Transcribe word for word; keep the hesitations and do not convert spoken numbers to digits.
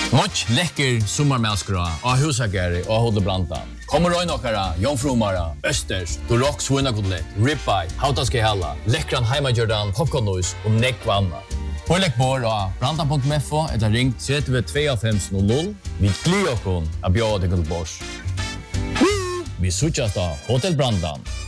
Much läcker sommarmälskra och husagare och håller blanda. Kommer röjna okkara, jomfrumara, östers, durock svinnakotlett, ribeye, hautaske hella, läckran heimajordan, popcornnois och neckvanna. Pålägg bor och branda punkt f o eller ring tre två fem noll noll. Vi glider okon att bjöda till bors. Vi switchas då Hotel Brandan.